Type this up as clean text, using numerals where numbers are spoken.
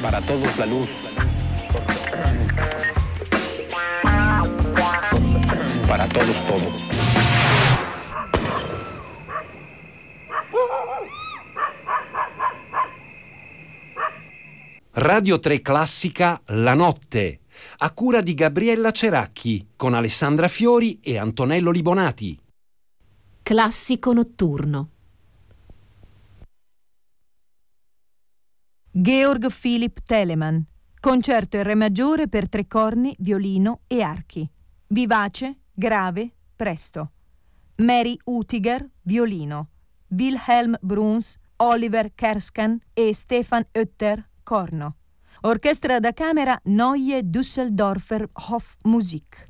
Para todos la luz. Para todos todo. Radio 3 Classica La Notte, a cura di Gabriella Ceracchi, con Alessandra Fiori e Antonello Libonati. Classico notturno. Georg Philipp Telemann, concerto in re maggiore per 3 corni, violino e archi. Vivace, grave, presto. Mary Utiger, violino. Wilhelm Bruns, Oliver Kerskan e Stefan Oetter, corno. Orchestra da camera Neue Düsseldorfer Hofmusik.